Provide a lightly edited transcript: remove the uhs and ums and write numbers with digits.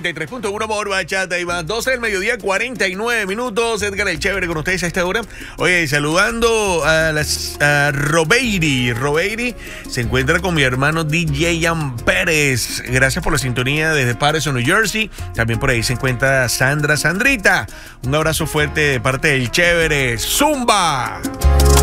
93.1 por Bachata y más. 12 del mediodía, 49 minutos. Edgar el Chévere con ustedes a esta hora. Oye, saludando a Robeiri. Robeiri se encuentra con mi hermano DJ Ian Pérez. Gracias por la sintonía desde Patterson, New Jersey. También por ahí se encuentra Sandrita. Un abrazo fuerte de parte del Chévere. ¡Zumba!